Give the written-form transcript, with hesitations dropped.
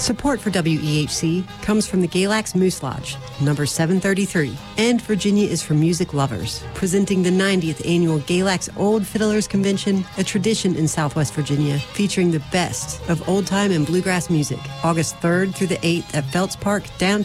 Support for WEHC comes from the Galax Moose Lodge, number 733, and Virginia is for Music Lovers, presenting the 90th annual Galax Old Fiddlers Convention, a tradition in Southwest Virginia, featuring the best of old-time and bluegrass music, August 3rd through the 8th at Phelps Park, downtown